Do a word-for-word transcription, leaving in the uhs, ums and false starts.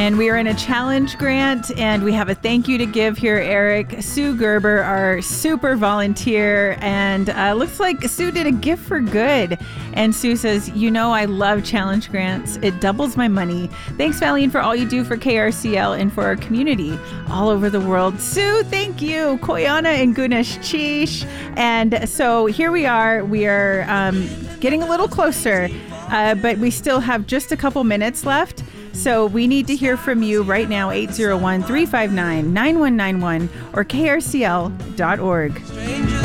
And we are in a challenge grant, and we have a thank you to give here, Eric. Sue Gerber, our super volunteer, and uh, looks like Sue did a gift for good. And Sue says, you know, I love challenge grants. It doubles my money. Thanks, Valine, for all you do for K R C L and for our community all over the world. Sue, thank you. Koyana and Gunesh Chish. And so here we are. We are um, getting a little closer, uh, but we still have just a couple minutes left. So we need to hear from you right now, eight zero one, three five nine, nine one nine one or K R C L dot org.